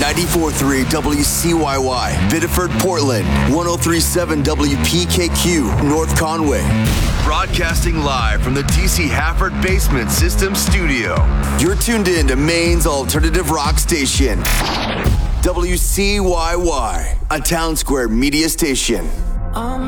94.3 WCYY, Biddeford, Portland. 103.7 WPKQ, North Conway. Broadcasting live from the DC Hafford Basement System Studio. You're tuned in to Maine's alternative rock station. WCYY, a Town Square media station.